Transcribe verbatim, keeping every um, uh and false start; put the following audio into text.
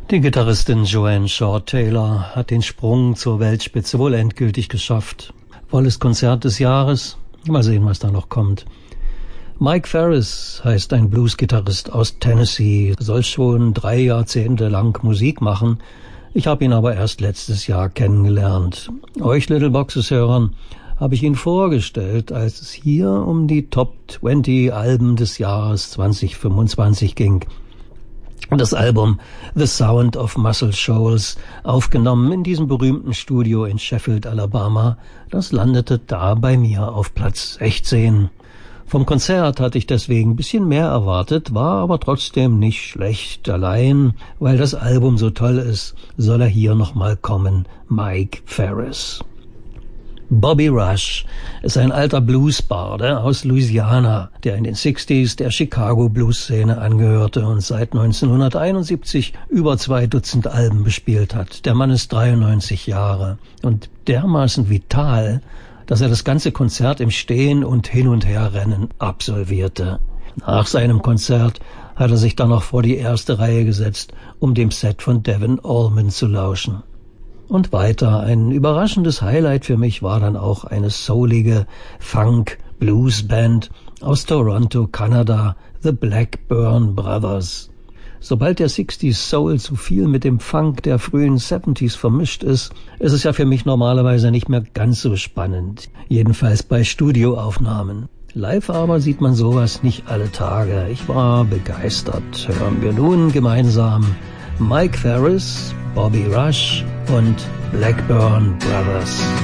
Die Gitarristin Joanne Short Taylor hat den Sprung zur Weltspitze wohl endgültig geschafft. Volles Konzert des Jahres. Mal sehen, was da noch kommt. Mike Ferris heißt ein Blues-Gitarrist aus Tennessee, soll schon drei Jahrzehnte lang Musik machen. Ich habe ihn aber erst letztes Jahr kennengelernt. Euch Little Boxes-Hörern habe ich ihn vorgestellt, als es hier um die Top zwanzig Alben des Jahres zwanzig fünfundzwanzig ging. Das Album The Sound of Muscle Shoals, aufgenommen in diesem berühmten Studio in Sheffield, Alabama, das landete da bei mir auf Platz sechzehn. Vom Konzert hatte ich deswegen ein bisschen mehr erwartet, war aber trotzdem nicht schlecht. Allein, weil das Album so toll ist, soll er hier nochmal kommen, Mike Ferris. Bobby Rush ist ein alter Bluesbarde aus Louisiana, der in den sechziger der Chicago Blues-Szene angehörte und seit neunzehnhunderteinundsiebzig über zwei Dutzend Alben bespielt hat. Der Mann ist dreiundneunzig Jahre und dermaßen vital, dass er das ganze Konzert im Stehen und Hin- und Herrennen absolvierte. Nach seinem Konzert hat er sich dann noch vor die erste Reihe gesetzt, um dem Set von Devon Allman zu lauschen. Und weiter, ein überraschendes Highlight für mich war dann auch eine soulige Funk-Blues-Band aus Toronto, Kanada, The Blackburn Brothers. Sobald der sechziger Soul zu viel mit dem Funk der frühen siebziger vermischt ist, ist es ja für mich normalerweise nicht mehr ganz so spannend. Jedenfalls bei Studioaufnahmen. Live aber sieht man sowas nicht alle Tage. Ich war begeistert. Hören wir nun gemeinsam Mike Ferris, Bobby Rush und Blackburn Brothers.